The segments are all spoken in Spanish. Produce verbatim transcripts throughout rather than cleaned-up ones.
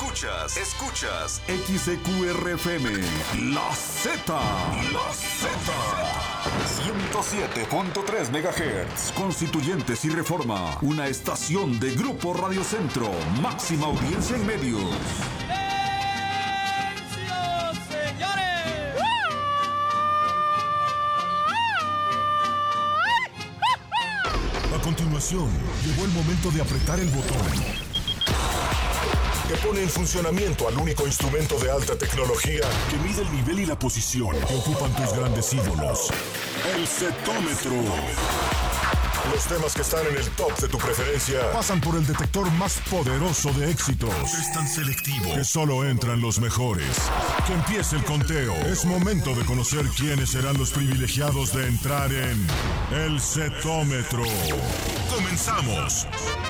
Escuchas, escuchas X E Q R F M, La Z, La Z, ciento siete punto tres megahertz, Constituyentes y Reforma, una estación de Grupo Radio Centro, máxima audiencia en medios. ¡Silencio, señores! A continuación, llegó el momento de apretar el botón que pone en funcionamiento al único instrumento de alta tecnología que mide el nivel y la posición que ocupan tus grandes ídolos, el Zetómetro. Los temas que están en el top de tu preferencia pasan por el detector más poderoso de éxitos. Es tan selectivo que solo entran los mejores. Que empiece el conteo. Es momento de conocer quiénes serán los privilegiados de entrar en el Zetómetro. ¡Comenzamos!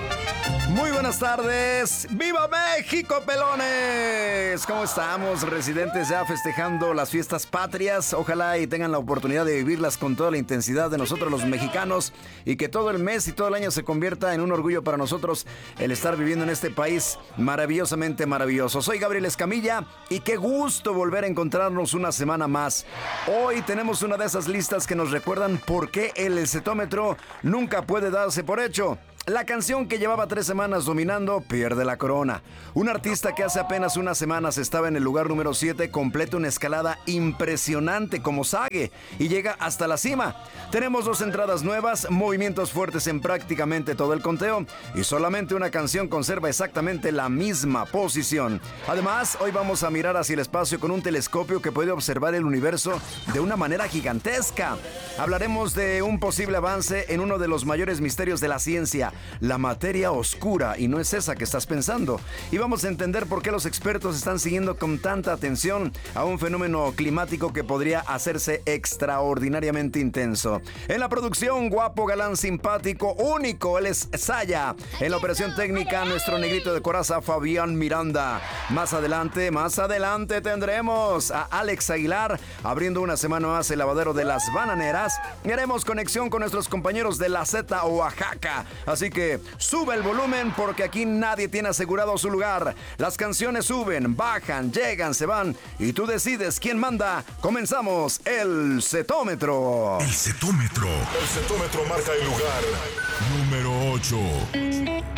Muy buenas tardes, ¡viva México, pelones! ¿Cómo estamos, residentes ya festejando las fiestas patrias? Ojalá y tengan la oportunidad de vivirlas con toda la intensidad de nosotros los mexicanos y que todo el mes y todo el año se convierta en un orgullo para nosotros el estar viviendo en este país maravillosamente maravilloso. Soy Gabriel Escamilla y qué gusto volver a encontrarnos una semana más. Hoy tenemos una de esas listas que nos recuerdan por qué el Zetómetro nunca puede darse por hecho. La canción que llevaba tres semanas dominando pierde la corona. Un artista que hace apenas unas semanas estaba en el lugar número siete completa una escalada impresionante como Sage y llega hasta la cima. Tenemos dos entradas nuevas, movimientos fuertes en prácticamente todo el conteo y solamente una canción conserva exactamente la misma posición. Además, hoy vamos a mirar hacia el espacio con un telescopio que puede observar el universo de una manera gigantesca. Hablaremos de un posible avance en uno de los mayores misterios de la ciencia, la materia oscura, y no es esa que estás pensando. Y vamos a entender por qué los expertos están siguiendo con tanta atención a un fenómeno climático que podría hacerse extraordinariamente intenso. En la producción, guapo, galán, simpático, único, él es Saya. En la operación técnica, nuestro negrito de coraza, Fabián Miranda. Más adelante, más adelante tendremos a Alex Aguilar abriendo una semana más el lavadero de las bananeras. Y haremos conexión con nuestros compañeros de la Z Oaxaca. Así que sube el volumen porque aquí nadie tiene asegurado su lugar. Las canciones suben, bajan, llegan, se van y tú decides quién manda. Comenzamos el Zetómetro. El Zetómetro. El Zetómetro marca el lugar número ocho.